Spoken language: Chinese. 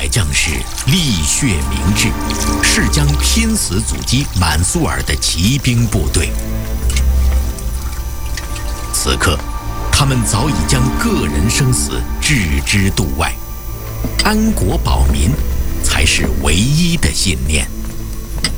将士浴血明志，誓将拼死阻击满苏尔的骑兵部队。此刻，他们早已将个人生死置之度外，安国保民才是唯一的信念。